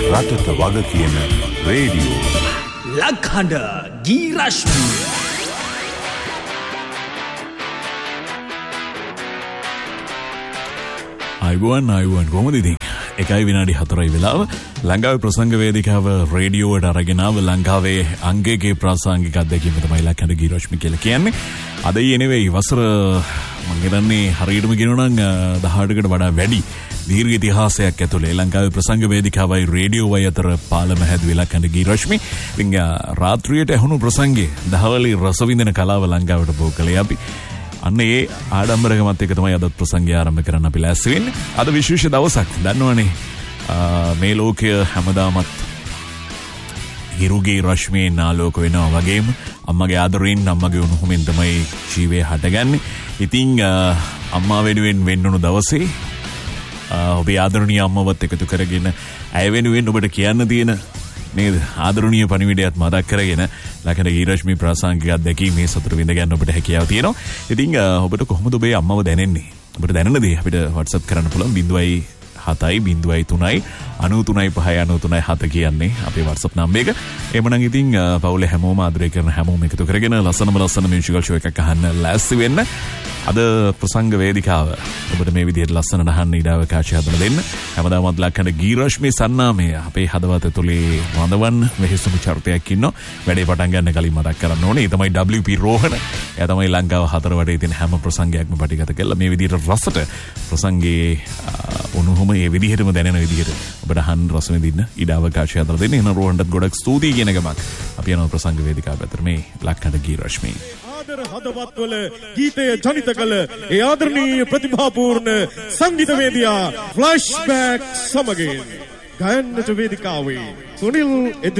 රටට වග කියන රේඩියෝ ලක්හඬ ගීරශ්මි අයිබෝන් කොහොමද ඉතින් 1:04 වෙලාව ලංකාවේ ප්‍රසංග වේදිකාව රේඩියෝවට අරගෙන ආව ලංකාවේ අංගයේ ප්‍රාසංගික අධ්‍යක්ෂක තමයි ලක්හඬ ගීරශ්මි කියලා කියන්නේ. අද නෙවෙයි වසර මම හිතන්නේ හරියටම කියනවා නම් 18කට වඩා වැඩි දීර්ඝ ඉතිහාසයක් ඇතුළේ ලංකාවේ ප්‍රසංග වේදිකාවයි රේඩියෝවයි අතර පාලම හැදුවේ ලක්හඬ ගීරශ්මි. ඉතින් රාත්‍රියට ඇහුණු ප්‍රසංගේ දහවලේ රසවින්දන කලාව ලංකාවට බෝ කළේ අපි. අන්න ඒ ආඩම්බරකමත් එක තමයි අදත් ප්‍රසංගය ආරම්භ කරන්න අපි ලෑස්ති වෙන්නේ. අද විශේෂ දවසක්. දන්නවනේ මේ ලෝකය හැමදාමත් හිරුගේ රශ්මියෙන් ආලෝක වෙනවා වගේම අම්මගේ ආදරයෙන් අම්මගේ උණුහුමෙන් තමයි ජීවය හටගන්නේ. ඉතින් අම්මා වෙනුවෙන් වෙන්නුණු දවසේ ඔබේ ආදරණීය අම්මවත් එකතු කරගෙන ඇය වෙනුවෙන් ඔබට කියන්න තියෙන නේද ආදරණීය පණිවිඩයත් මතක් කරගෙන ලක්හඬ ගීරශ්මි ප්‍රාසංගික අධ්‍යක්ෂකීමේ සතුට විඳ ගන්න ඔබට හැකියාව තියෙනවා. ඉතින් ඔබට කොහොමද ඔබේ අම්මව දැනෙන්නේ? ඔබට දැනෙන දේ අපිට WhatsApp කරන්න පුළුවන් 0.7 කියන්නේ අපේ WhatsApp නම්බර එක. එhmenan ඉතින් පවුලේ හැමෝම ආදරය කරන හැමෝම එකතු කරගෙන ලස්සන මියුසිකල් ෂෝ එකක් අහන්න ලෑස්ති වෙන්න. අද ප්‍රසංග වේදිකාව ඔබට මේ විදිහට ලස්සනට අහන්න ඉඩ අවකාශය හදලා දෙන්න. හැමදාමත් ලක්හඬ ගීරශ්මි සන්නාමය අපේ හදවත තුලේ වඳවන් වෙහෙසුණු චරිතයක් ඉන්නවා. වැඩේ පටන් ගන්න කලින් මතක් කරන්න ඕනේ. ඒ තමයි WP රෝහණ. එයා තමයි ලංකාව හතර වටේ තියෙන හැම ප්‍රසංගයක්ම පටිගත කළා. මේ විදිහට රසට ප්‍රසංගයේ උණුහුම මේ විදිහටම දැනෙන විදිහට ඔබට අහන්න රස විඳින්න ඉඩ අවකාශය හදලා දෙන්න. එහෙනම් රෝහණට ගොඩක් ස්තුතියි කියන ගමක් අපි යනවා ප්‍රසංග වේදිකාව පැත්තට. මේ ලක්හඬ ගීරශ්මි හදවත්වල ගීතය ජනිත කළ ඒ ආදරණීය ප්‍රතිභාපූර්ණ සංගීතවේදියා ෆ්ලෑෂ්බැක් සමගින් ගයන්නට වේදිකාවේ සුනිල්